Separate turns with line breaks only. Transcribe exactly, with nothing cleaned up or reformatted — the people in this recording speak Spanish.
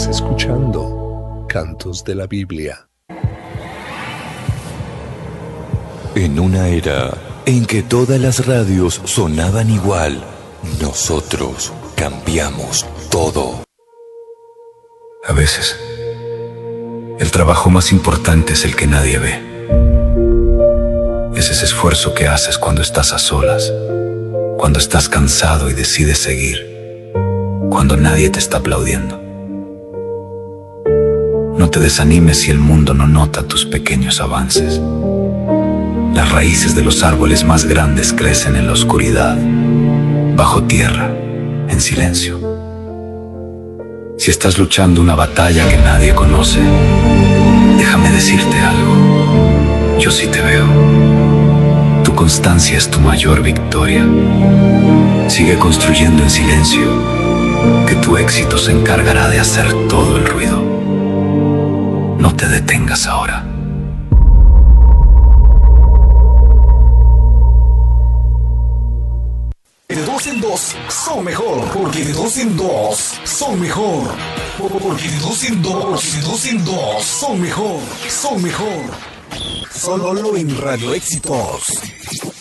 Estás escuchando Cantos de la Biblia.
En una era en que todas las radios sonaban igual, nosotros cambiamos todo.
A veces, el trabajo más importante es el que nadie ve. Es ese esfuerzo que haces cuando estás a solas, cuando estás cansado y decides seguir, cuando nadie te está aplaudiendo. No te desanimes si el mundo no nota tus pequeños avances. Las raíces de los árboles más grandes crecen en la oscuridad, bajo tierra, en silencio. Si estás luchando una batalla que nadie conoce, déjame decirte algo. Yo sí te veo. Tu constancia es tu mayor victoria. Sigue construyendo en silencio, que tu éxito se encargará de hacer todo el ruido. No te detengas ahora.
De dos en dos son mejor, porque de dos en dos son mejor. Porque de dos en dos, de dos en dos son mejor, son mejor. Solo lo en Radio Éxitos.